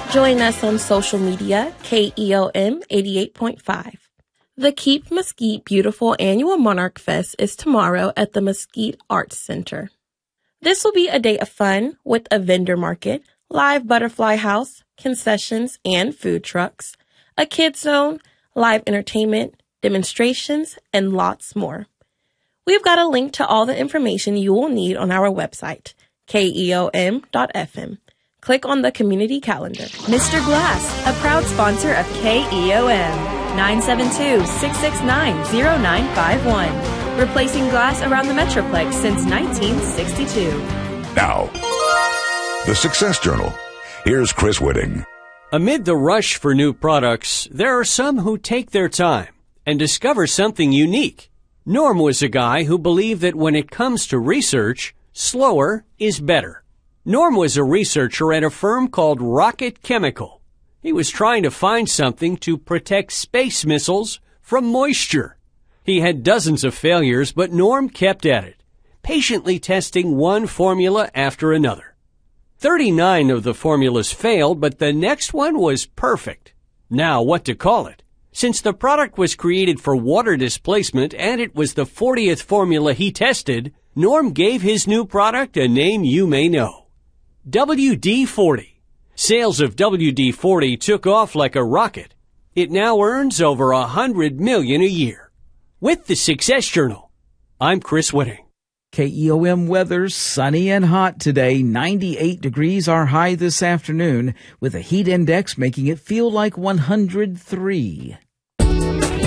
Join us on social media, KEOM 88.5. The Keep Mesquite Beautiful Annual Monarch Fest is tomorrow at the Mesquite Arts Center. This will be a day of fun with a vendor market, live butterfly house, concessions, and food trucks, a kids zone, live entertainment, demonstrations, and lots more. We've got a link to all the information you will need on our website, keom.fm. Click on the community calendar. Mr. Glass, a proud sponsor of KEOM, 972-669-0951. Replacing glass around the Metroplex since 1962. Now, the Success Journal. Here's Chris Whitting. Amid the rush for new products, there are some who take their time and discover something unique. Norm was a guy who believed that when it comes to research, slower is better. Norm was a researcher at a firm called Rocket Chemical. He was trying to find something to protect space missiles from moisture. He had dozens of failures, but Norm kept at it, patiently testing one formula after another. 39 of the formulas failed, but the next one was perfect. Now, what to call it? Since the product was created for water displacement and it was the 40th formula he tested, Norm gave his new product a name you may know. WD-40. Sales of WD-40 took off like a rocket. It now earns over $100 million a year. With the Success Journal, I'm Chris Whitting. KEOM weather, sunny and hot today. 98 degrees our high this afternoon, with a heat index making it feel like 103.